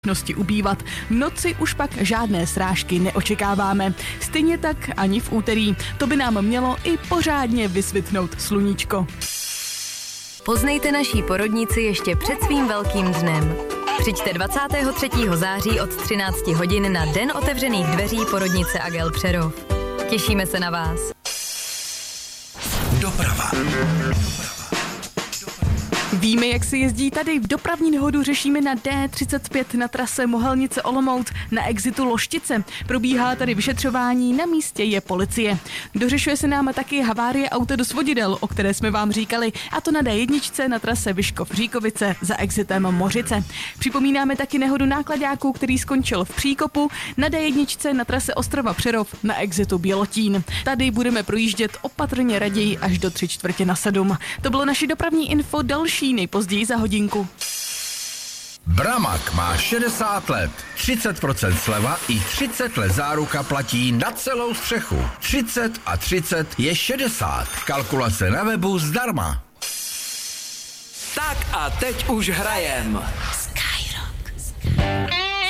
ubývat. V noci už pak žádné srážky neočekáváme. Stejně tak ani v úterý. To by nám mělo i pořádně vysvitnout sluníčko. Poznejte naší porodnici ještě před svým velkým dnem. Přijďte 23. září od 13 hodin na Den otevřených dveří porodnice Agel Přerov. Těšíme se na vás. Doprava. Víme, jak se jezdí tady. V dopravní nehodu řešíme na D35 na trase Mohelnice Olomouc na exitu Loštice. Probíhá tady vyšetřování, na místě je policie. Dořešuje se nám taky havárie auta do svodidel, o které jsme vám říkali, a to na D1 na trase Vyškov-Říkovice za exitem Mořice. Připomínáme taky nehodu náklaďáku, který skončil v příkopu na D1 na trase Ostrava Přerov na exitu Bělotín. Tady budeme projíždět opatrně raději až do 6:45. To bylo naše dopravní info, další nejpozději za hodinku. Bramag má 60 let. 30% sleva i 30 let záruka platí na celou střechu. 30 a 30 je 60. Kalkulace na webu zdarma. Tak a teď už hrajem.